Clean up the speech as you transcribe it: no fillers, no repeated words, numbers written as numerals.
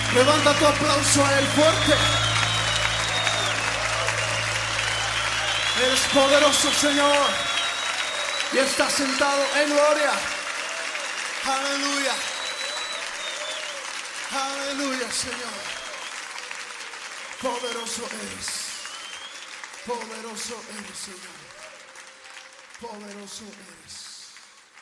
Levanta tu aplauso a Él fuerte. Eres poderoso, Señor, y está sentado en gloria. Aleluya. Aleluya, Señor. Poderoso eres. Poderoso eres, Señor. Poderoso eres.